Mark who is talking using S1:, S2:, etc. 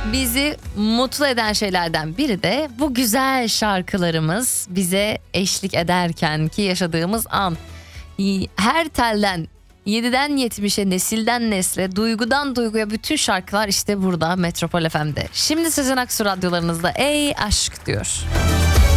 S1: Bizi mutlu eden şeylerden biri de bu güzel şarkılarımız bize eşlik ederken ki yaşadığımız an. Her telden, 7'den 70'e, nesilden nesle, duygudan duyguya bütün şarkılar işte burada Metropol FM'de. Şimdi Sezen Aksu radyolarınızda Ey Aşk diyor.